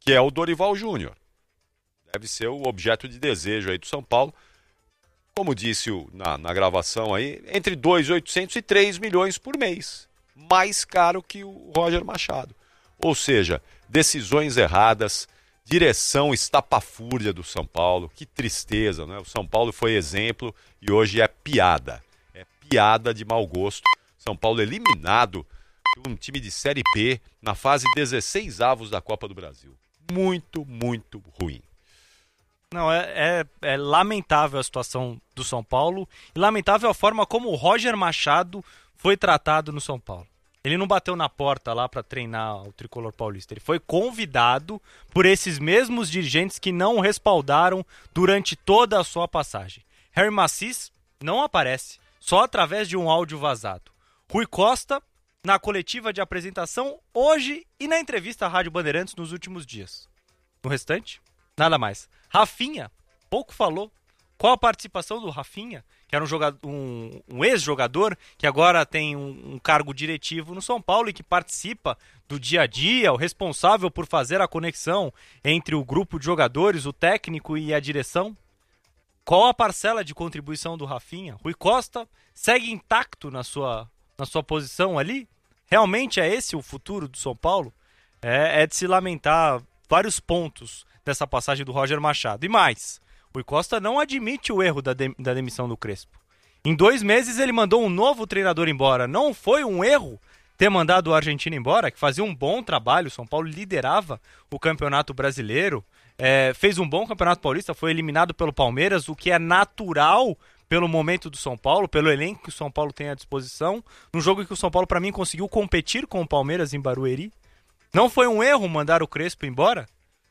que é o Dorival Júnior. Deve ser o objeto de desejo aí do São Paulo. Como disse na gravação aí, entre 2.800 e 3 milhões por mês. Mais caro que o Roger Machado. Ou seja, decisões erradas, direção estapafúrdia do São Paulo. Que tristeza, né? O São Paulo foi exemplo e hoje é piada. É piada de mau gosto. São Paulo eliminado por um time de Série B na fase 16avos da Copa do Brasil. Muito, muito ruim. Não, é lamentável a situação do São Paulo e lamentável a forma como o Roger Machado foi tratado no São Paulo. Ele não bateu na porta lá para treinar o tricolor paulista. Ele foi convidado por esses mesmos dirigentes que não o respaldaram durante toda a sua passagem. Harry Macis não aparece, só através de um áudio vazado. Rui Costa, na coletiva de apresentação hoje e na entrevista à Rádio Bandeirantes nos últimos dias. No restante, nada mais. Rafinha, pouco falou. Qual a participação do Rafinha, que era um ex-jogador, que agora tem um cargo diretivo no São Paulo e que participa do dia a dia, o responsável por fazer a conexão entre o grupo de jogadores, o técnico e a direção? Qual a parcela de contribuição do Rafinha? Rui Costa segue intacto na sua posição ali? Realmente é esse o futuro do São Paulo? É de se lamentar vários pontos dessa passagem do Roger Machado. E mais, Rui Costa não admite o erro da demissão do Crespo. Em 2 meses ele mandou um novo treinador embora. Não foi um erro ter mandado o argentino embora, que fazia um bom trabalho. O São Paulo liderava o Campeonato Brasileiro, fez um bom Campeonato Paulista, foi eliminado pelo Palmeiras, o que é natural pelo momento do São Paulo, pelo elenco que o São Paulo tem à disposição, num jogo em que o São Paulo, para mim, conseguiu competir com o Palmeiras em Barueri. Não foi um erro mandar o Crespo embora?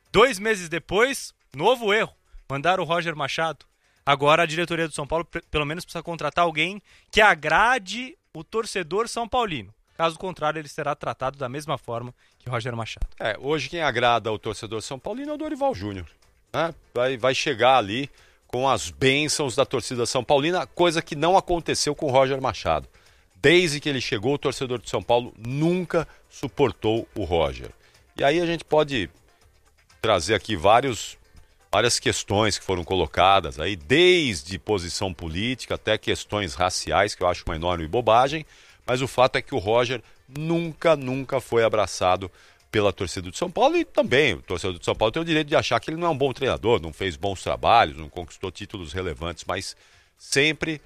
2 meses depois, novo erro, mandar o Roger Machado. Agora a diretoria do São Paulo, pelo menos, precisa contratar alguém que agrade o torcedor são paulino. Caso contrário, ele será tratado da mesma forma que o Roger Machado. Hoje quem agrada o torcedor são paulino é o Dorival Júnior. Né? Vai chegar ali com as bênçãos da torcida são paulina, coisa que não aconteceu com o Roger Machado. Desde que ele chegou, o torcedor de São Paulo nunca suportou o Roger. E aí a gente pode trazer aqui várias questões que foram colocadas, aí, desde posição política até questões raciais, que eu acho uma enorme bobagem, mas o fato é que o Roger nunca foi abraçado pela torcida de São Paulo, e também o torcedor de São Paulo tem o direito de achar que ele não é um bom treinador, não fez bons trabalhos, não conquistou títulos relevantes, mas sempre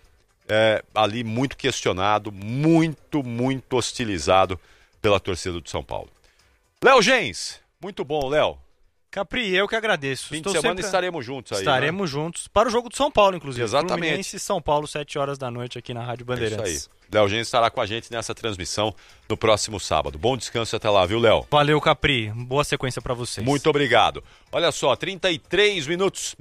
ali muito questionado, muito hostilizado pela torcida de São Paulo. Léo Gens, muito bom, Léo. Capri, eu que agradeço. Fim de semana estaremos juntos aí. Estaremos juntos para o jogo do São Paulo, inclusive. Exatamente. Fluminense e São Paulo, 7h da noite aqui na Rádio Bandeirantes. É isso aí. Léo Gens estará com a gente nessa transmissão no próximo sábado. Bom descanso até lá, viu, Léo? Valeu, Capri. Boa sequência para vocês. Muito obrigado. Olha só, 33 minutos,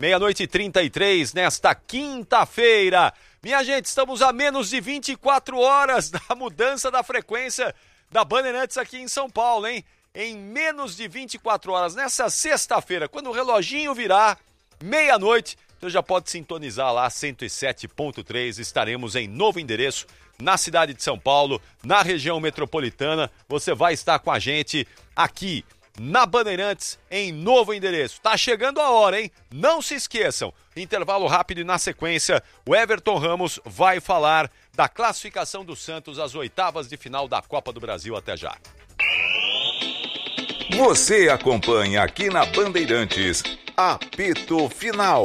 00:33 nesta quinta-feira. Minha gente, estamos a menos de 24 horas da mudança da frequência da Bandeirantes aqui em São Paulo, hein? Em menos de 24 horas, nessa sexta-feira, quando o reloginho virar meia-noite, você já pode sintonizar lá 107.3, estaremos em novo endereço, na cidade de São Paulo, na região metropolitana. Você vai estar com a gente aqui na Bandeirantes em novo endereço. Tá chegando a hora, hein? Não se esqueçam. Intervalo rápido e na sequência, o Everton Ramos vai falar da classificação do Santos às 8ª de final da Copa do Brasil. Até já. Você acompanha aqui na Bandeirantes, apito final.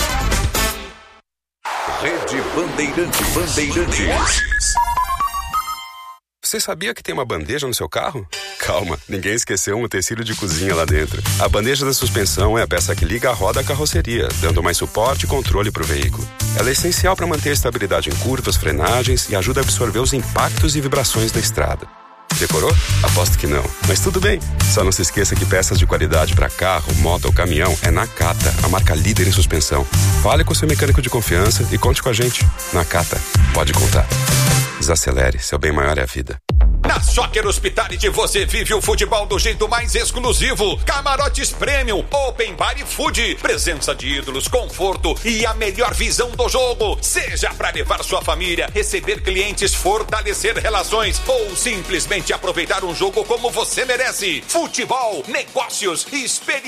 Rede Bandeirantes. Você sabia que tem uma bandeja no seu carro? Calma, ninguém esqueceu um utensílio de cozinha lá dentro. A bandeja da suspensão é a peça que liga a roda à carroceria, dando mais suporte e controle para o veículo. Ela é essencial para manter a estabilidade em curvas, frenagens e ajuda a absorver os impactos e vibrações da estrada. Decorou? Aposto que não. Mas tudo bem. Só não se esqueça que peças de qualidade para carro, moto ou caminhão é Nakata, a marca líder em suspensão. Fale com seu mecânico de confiança e conte com a gente. Nakata, pode contar. Desacelere, seu bem maior é a vida. Na Soccer Hospitality você vive o futebol do jeito mais exclusivo. Camarotes Premium, Open Bar e Food. Presença de ídolos, conforto e a melhor visão do jogo. Seja para levar sua família, receber clientes, fortalecer relações ou simplesmente aproveitar um jogo como você merece. Futebol, negócios e experiência.